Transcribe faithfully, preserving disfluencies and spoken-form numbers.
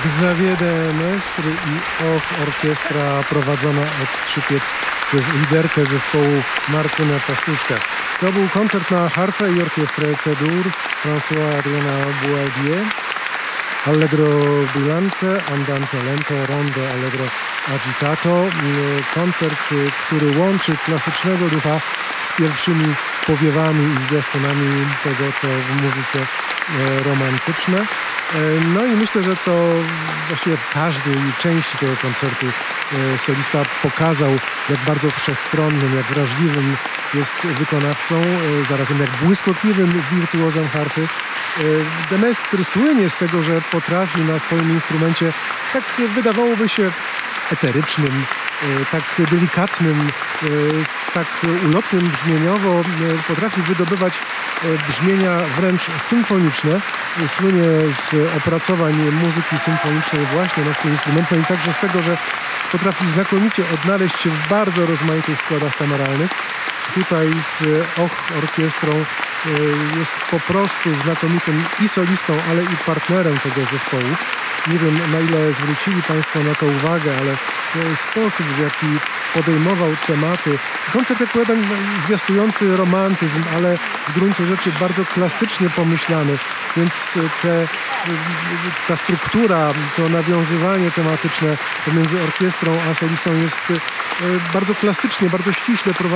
Xavier de Maistre i Och Orkiestra prowadzona od skrzypiec przez liderkę zespołu Martynę Pastuszkę. To był koncert na harfę i orkiestrę C-dur François Adriana Boieldier. Allegro brillante, andante lento, rondo allegro agitato. Koncert, który łączy klasycznego ducha z pierwszymi powiewami i zwiastunami tego, co w muzyce romantyczne. No i myślę, że to właściwie w każdej części tego koncertu solista pokazał, jak bardzo wszechstronnym, jak wrażliwym jest wykonawcą, zarazem jak błyskotliwym wirtuozem harfy. De Maistre słynie z tego, że potrafi na swoim instrumencie tak wydawałoby się eterycznym, tak delikatnym, tak ulotnym brzmieniowo potrafi wydobywać brzmienia wręcz symfoniczne. Słynie z opracowań muzyki symfonicznej właśnie na swój instrument, no i także z tego, że potrafi znakomicie odnaleźć się w bardzo rozmaitych składach kameralnych. Tutaj z Och Orkiestrą jest po prostu znakomitym i solistą, ale i partnerem tego zespołu. Nie wiem, na ile zwrócili Państwo na to uwagę, ale sposób, w jaki podejmował tematy. Koncert, jak powiadam, zwiastujący romantyzm, ale w gruncie rzeczy bardzo klasycznie pomyślany. Więc te, ta struktura, to nawiązywanie tematyczne pomiędzy orkiestrą a solistą jest bardzo klasycznie, bardzo ściśle prowadzone.